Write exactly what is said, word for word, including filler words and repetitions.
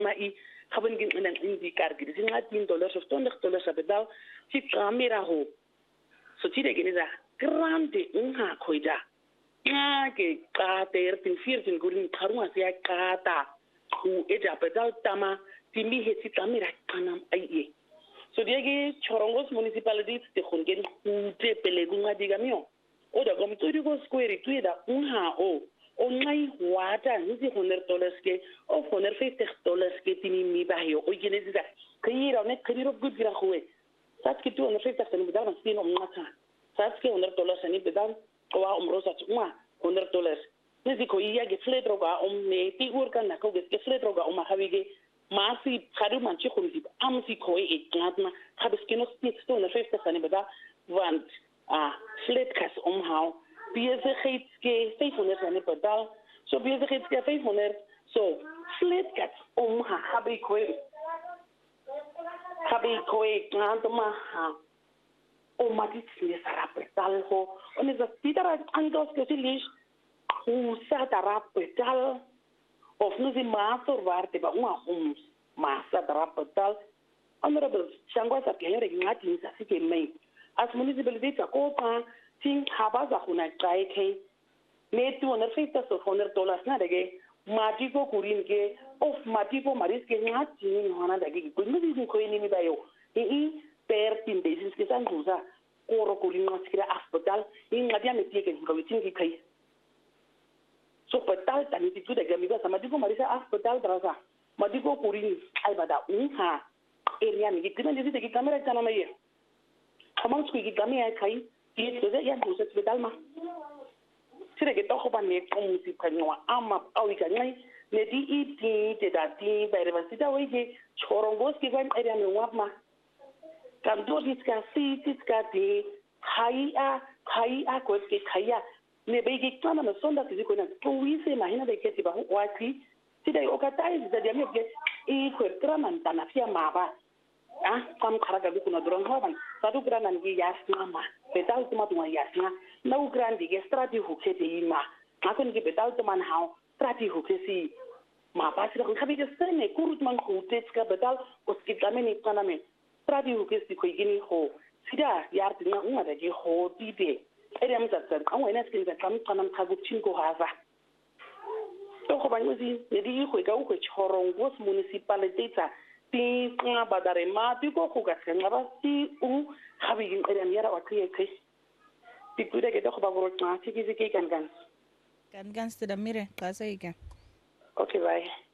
ma i khaben gin ina indi kargi sin ngatin dollars of ton dollars bedal ti kamera ho so ti de giniza grande unha khoida ya ke ka ter tin firtin gurin karunga sia kata u eja bedal tama ti mi he ti kamera kanam ai so diege chorongos municipality te khongen te pelegunga digamio oda gom turi go square tuida unha o o ngai wata nzi hundred dollars ke o hundred fifty dollars ke tini mi bahio o genezida kayira ne kayiro gudira khoe sat ke two hundred fifty sani bedal sin o mata sat ke hundred dollars ani bedal ko wa umrosa tuma hundred dollars nzi ko iya ge fledroga om ne ti urkan na ko ge fledroga o mahavige masi khadu manchi khumzi amsi ko e gatna khabiskino spit two hundred fifty sani bedal want a flat kas omhau bezigheid ke five hundred sani bedal so bezigheid ke five hundred so flat kas omha habi ko habi ko e gatma ha o matit ne sara bedal ho oni za titara andos ke lish u sa tara bedal of nuzi maasor warte ba uma um maasa tara bedal honorable shangwa sa ke yore ngati sa sike mai as municipality ta ko pa tin habaza kuna trai ke ne two hundred fifty so hundred dollars na dege matiko kurin ke of matiko maris ke ngati ni hona dege ko ni ko ni mi bayo e i per tin de sis ke san ruza koro kurin no sikira hospital in ngati ya metie ke ko tin ki kai so petal tani ti tu dege mi ba matiko marisa hospital draza matiko kurin ai bada unha area ni ki ni de ki kamera kana mai Kamang squeaky gummy, I kai, eat with it, yes, with Alma. Sire get off on me, come to Panoa, I'm up, oh, we can lay, Lady eat tea, that tea, by the Vasita Wiki, Chorongoski, when I am a wapma. Come do this, can see, this got the Kaya, Kaya, Koski, Kaya. Nebegi come on a Sunday, is going to two weeks in my hand, they get about Waki. Today, Okatai is that they get equal Traman, Tanafia Mava. Ah, kam kharaga ku na dron hoban sadu grana ngi yasna ma betal tuma tuma yasna na u grandi ge strati hukete ima akon ge betal tuma hao strati hukesi ma pasira ko khabi ge sene kurut man khute ska betal uski kameni kaname strati hukesi ko gini ho sida yar tinga uma da ge ho dide ere am zatsan an wena skin da kam kanam khagu chin ko haza to ko ban uzi ne di ko ga ko chorong gos municipality ta ti nga badare ma ti ko ko ga senga ba ti u khabi ngin ere yara wa kriye kai ti kude ke to ba boro ta ti ki ki kan kan kan kan sta da mire ka sai ka okay bye